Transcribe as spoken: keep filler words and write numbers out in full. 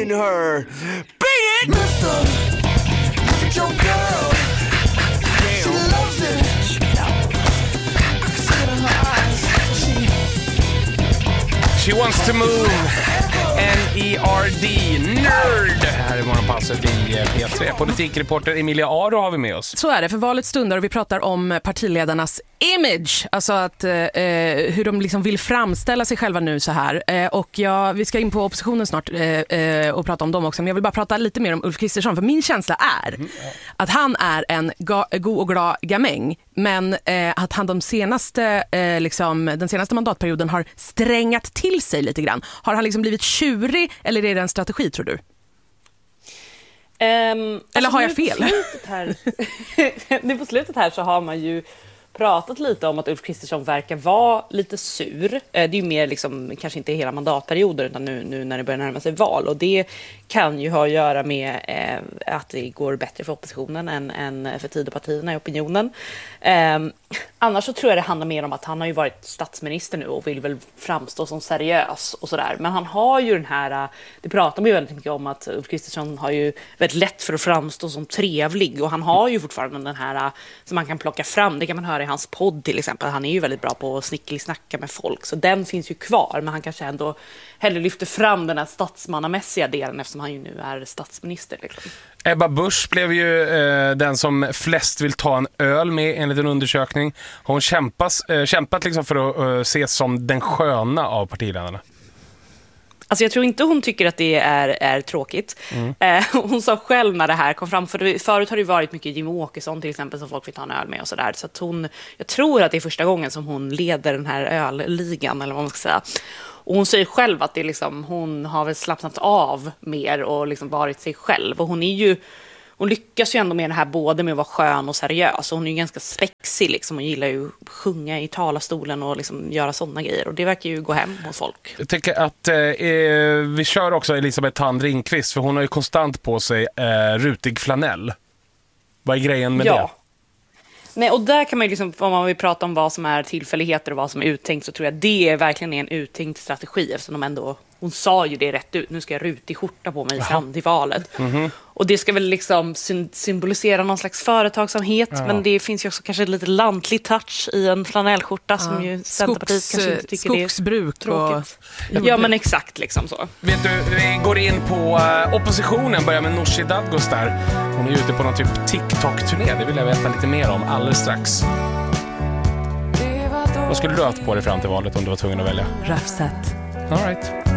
in her. Beat it! Mister, look at your girl. She loves it. I can see it in her eyes. She... She wants to move. N E R D, nerd. Här är morgonpasset i P tre. Politikreporter Emilia Aro har vi med oss. Så är det, för valet stundar och vi pratar om partiledarnas image. Alltså att, eh, hur de liksom vill framställa sig själva nu så här. Eh, och ja, vi ska in på oppositionen snart eh, och prata om dem också. Men jag vill bara prata lite mer om Ulf Kristersson. För min känsla är att han är en ga- god och glad gamäng. Men eh, att han de senaste, eh, liksom, den senaste mandatperioden har strängat till sig lite grann. Har han liksom blivit tjurig eller är det en strategi, tror du? Um, eller alltså har jag fel? På slutet här, nu på slutet här så har man ju pratat lite om att Ulf Kristersson verkar vara lite sur. Det är ju mer liksom, kanske inte hela mandatperioder utan nu, nu när det börjar närma sig val. Och det kan ju ha att göra med eh, att det går bättre för oppositionen än, än för Tidöpartierna i opinionen. Eh, annars så tror jag det handlar mer om att han har ju varit statsminister nu och vill väl framstå som seriös och sådär. Men han har ju den här, det pratar man ju väldigt mycket om att Ulf Kristersson har ju väldigt lätt för att framstå som trevlig. Och han har ju fortfarande den här som man kan plocka fram, det kan man höra i hans podd till exempel. Han är ju väldigt bra på att snickelsnacka med folk. Så den finns ju kvar, men han kanske ändå hellre lyfter fram den här statsmannamässiga delen eftersom han ju nu är statsminister. Liksom. Ebba Busch blev ju eh, den som flest vill ta en öl med enligt en undersökning. Hon kämpas, eh, kämpat liksom för att eh, ses som den sköna av partiledarna. Alltså jag tror inte hon tycker att det är, är tråkigt. Mm. Eh, hon sa själv när det här kom fram, för det, förut har det varit mycket Jimmy Åkesson till exempel som folk vill ta en öl med och sådär. Så att hon, jag tror att det är första gången som hon leder den här ölligan eller vad man ska säga. Och hon säger själv att det är liksom, hon har väl slappnat av mer och liksom varit sig själv. Och hon är ju, hon lyckas ju ändå med det här både med att vara skön och seriös. Och hon är ju ganska spexig liksom. Hon gillar ju att sjunga i talarstolen och liksom göra sådana grejer. Och det verkar ju gå hem hos folk. Jag tycker att eh, vi kör också Elisabeth Thand Ringqvist, för hon har ju konstant på sig eh, rutig flanell. Vad är grejen med ja. det? Nej, och där kan man ju liksom, om man vill prata om vad som är tillfälligheter och vad som är uttänkt, så tror jag det är verkligen en uttänkt strategi eftersom de ändå, hon sa ju det rätt ut, nu ska jag rutig skjorta på mig fram till valet. Mm-hmm. Och det ska väl liksom symbolisera någon slags företagsamhet, ja. Men det finns ju också kanske lite lantlig touch i en flanellskjorta ja. Som ju Centerpartiet Skogs, kanske inte tycker skogsbruk det är tråkigt. Och... Ja, men exakt liksom så. Vet du, vi går in på uh, oppositionen, börjar med Nooshi Dadgostar. Hon är ute på någon typ TikTok-turné, det vill jag veta lite mer om alldeles strax. Vad skulle du ha haft på dig fram till valet om du var tvungen att välja? Rafsat. All right.